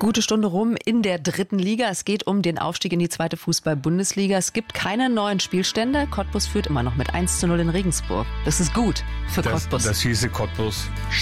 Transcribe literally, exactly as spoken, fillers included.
Gute Stunde rum in der dritten Liga. Es geht um den Aufstieg in die zweite Fußball-Bundesliga. Es gibt keine neuen Spielstände. Cottbus führt immer noch mit eins zu null in Regensburg. Das ist gut für das, Cottbus. Das hieße Cottbus